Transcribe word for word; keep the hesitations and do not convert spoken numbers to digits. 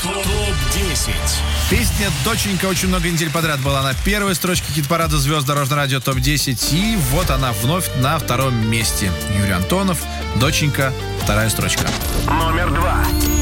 топ десять. Песня «Доченька» очень много недель подряд была на первой строчке хит-парада звезд Дорожного радио топ десять. И вот она вновь на втором месте. Юрий Антонов, «Доченька», вторая строчка. Номер два.